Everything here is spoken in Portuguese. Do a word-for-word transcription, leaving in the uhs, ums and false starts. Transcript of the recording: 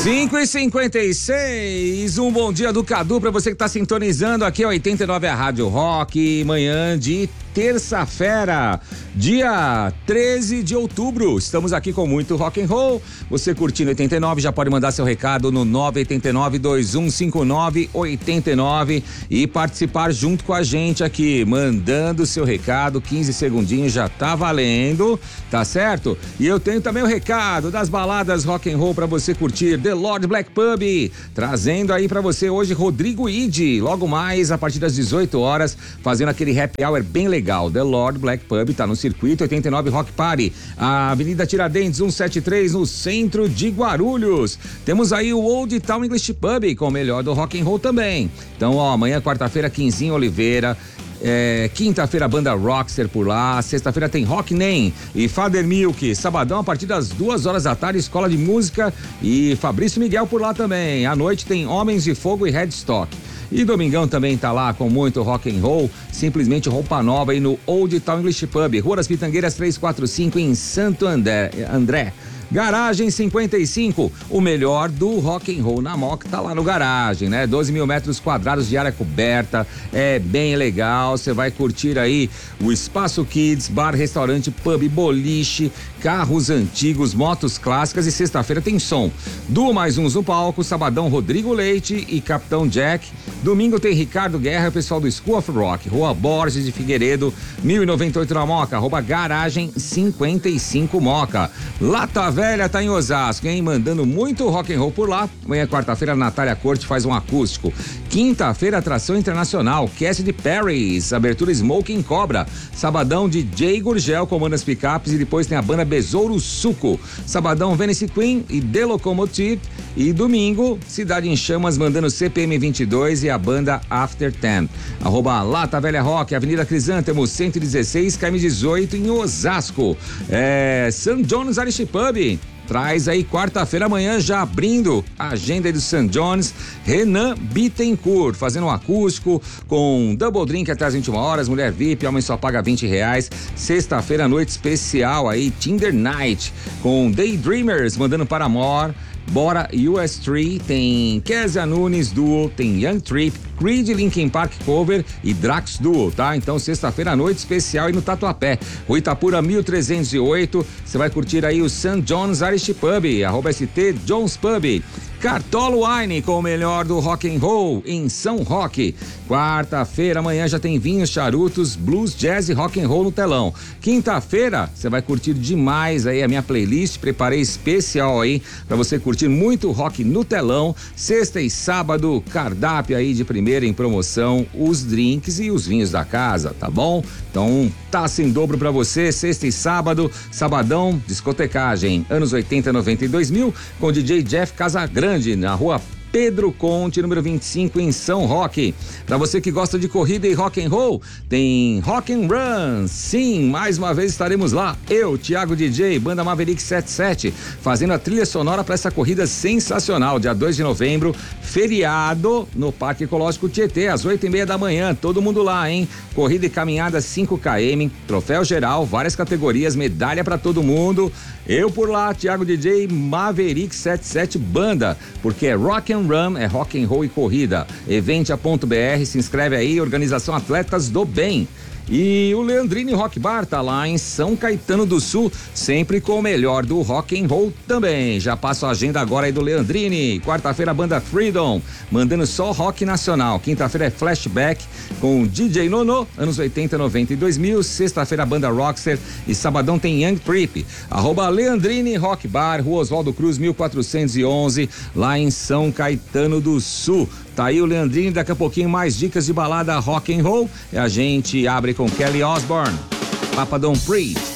cinco e cinquenta e seis, um bom dia do Cadu pra você que tá sintonizando aqui a oitenta e nove, a Rádio Rock, manhã de terça-feira, dia treze de outubro. Estamos aqui com muito rock and roll. Você curtindo oitenta e nove já pode mandar seu recado no nove oito nove, dois um cinco nove, oito nove e participar junto com a gente aqui, mandando seu recado, quinze segundinhos já tá valendo, tá certo? E eu tenho também o recado das baladas rock and roll pra você curtir. The Lord Black Pub, trazendo aí pra você hoje Rodrigo Ide, logo mais a partir das dezoito horas, fazendo aquele happy hour bem legal. The Lord Black Pub tá no circuito oitenta e nove Rock Party, a Avenida Tiradentes cento e setenta e três, no centro de Guarulhos. Temos aí o Old Town English Pub com o melhor do rock and roll também. Então, ó, amanhã, quarta-feira, Quinzinho Oliveira. É, quinta-feira, banda Rockster por lá. Sexta-feira tem Rock Nem e Father Milk. Sabadão, a partir das duas horas da tarde, Escola de Música e Fabrício Miguel por lá também. À noite tem Homens de Fogo e Headstock. E domingão também tá lá com muito rock and roll, simplesmente roupa nova aí no Old Town English Pub, Rua das Pitangueiras trezentos e quarenta e cinco, em Santo André. André. Garagem cinquenta e cinco, o melhor do rock and roll na Moca tá lá no Garagem, né? doze mil metros quadrados de área coberta, é bem legal. Você vai curtir aí o Espaço Kids, bar, restaurante, pub, boliche, carros antigos, motos clássicas, e sexta-feira tem som. Duo mais uns no palco, sabadão Rodrigo Leite e Capitão Jack. Domingo tem Ricardo Guerra e o pessoal do School of Rock, Rua Borges de Figueiredo, mil e noventa e oito na Moca, arroba Garagem cinquenta e cinco Moca. Lata Velha tá em Osasco, hein? Mandando muito rock and roll por lá. Amanhã, quarta-feira, a Natália Corte faz um acústico. Quinta-feira, atração internacional, Cassidy Paris, abertura Smoking Cobra. Sabadão, D J Gurgel comanda as picapes e depois tem a banda Besouro Suco. Sabadão, Venice Queen e The Locomotive. E domingo, Cidade em Chamas mandando C P M vinte e dois e a banda After Ten. Arroba Lata Velha Rock, Avenida Crisântemo, cento e dezesseis, K M dezoito, em Osasco. É, Saint John's Irish Pub traz aí quarta-feira, amanhã, já abrindo a agenda do Saint John's, Renan Bittencourt, fazendo um acústico com double drink até as vinte e uma horas, mulher V I P, homem só paga vinte reais. Sexta-feira, noite especial aí, Tinder Night, com Daydreamers, mandando para Amor. Bora U S três, tem Kézia Nunes Duo, tem Young Trip, Creed, Linkin Park Cover e Drax Duo, tá? Então, sexta-feira à noite especial aí no Tatuapé, Rua Itapura mil trezentos e oito, você vai curtir aí o Saint John's Irish Pub, arroba S T John's Pub. Cartolo Wine, com o melhor do rock and roll em São Roque. Quarta-feira, amanhã já tem vinhos, charutos, blues, jazz e rock and roll no telão. Quinta-feira, você vai curtir demais aí a minha playlist, preparei especial aí pra você curtir muito rock no telão. Sexta e sábado, cardápio aí de primeira em promoção, os drinks e os vinhos da casa, tá bom? Então, taça em dobro pra você, sexta e sábado. Sabadão, discotecagem, anos oitenta, noventa e dois mil, com o D J Jeff Casagrande, na rua Pedro Conte, número vinte e cinco, em São Roque. Para você que gosta de corrida e rock and roll, tem Rock and Run. Sim, mais uma vez estaremos lá. Eu, Thiago D J, banda Maverick setenta e sete, fazendo a trilha sonora para essa corrida sensacional. Dia dois de novembro, feriado, no Parque Ecológico Tietê, às oito e meia da manhã. Todo mundo lá, hein? Corrida e caminhada cinco quilômetros, troféu geral, várias categorias, medalha para todo mundo. Eu por lá, Thiago D J, Maverick setenta e sete, banda, porque é Rock and Run, é rock and roll e corrida. Eventia ponto B R, se inscreve aí, Organização Atletas do Bem. E o Leandrini Rock Bar tá lá em São Caetano do Sul, sempre com o melhor do rock and roll também. Já passo a agenda agora aí do Leandrini. Quarta-feira, banda Freedom, mandando só rock nacional. Quinta-feira é Flashback com D J Nono, anos oitenta, noventa e dois mil. Sexta-feira, banda Rockster, e sabadão tem Young Trip. Arroba Leandrini Rock Bar, Rua Oswaldo Cruz, mil quatrocentos e onze, lá em São Caetano do Sul. Tá aí o Leandrini, daqui a pouquinho mais dicas de balada rock and roll. E a gente abre com Kelly Osbourne, Papa Don't Preach.